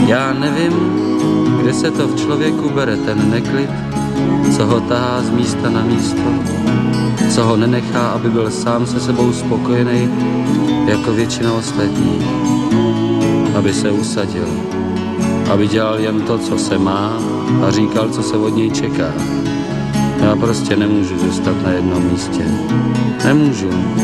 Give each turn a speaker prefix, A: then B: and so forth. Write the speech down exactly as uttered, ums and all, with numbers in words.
A: Já nevím, kde se to v člověku bere ten neklid, co ho tahá z místa na místo, co ho nenechá, aby byl sám se sebou spokojený jako většina ostatních, aby se usadil, aby dělal jen to, co se má a říkal, co se od něj čeká. Já prostě nemůžu zůstat na jednom místě. Nemůžu.